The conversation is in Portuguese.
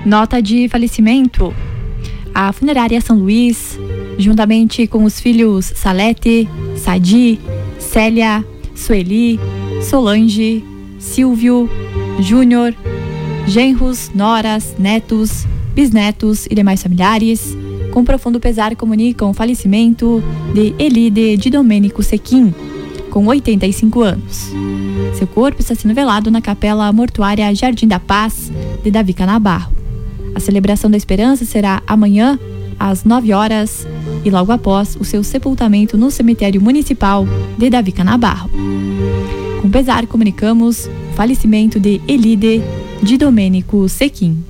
Nota de falecimento. A funerária São Luís, juntamente com os filhos Salete, Sadi, Célia, Sueli, Solange, Silvio, Júnior, genros, noras, netos, bisnetos e demais familiares, com profundo pesar comunicam o falecimento de Elide de Domênico Sequim, com 85 anos. Seu corpo está sendo velado na Capela Mortuária Jardim da Paz, de Davi Canabarro. A celebração da esperança será amanhã, às 9 horas, e logo após o seu sepultamento no cemitério municipal de Davi Canabarro. Com pesar, comunicamos o falecimento de Elide de Domênico Sequim.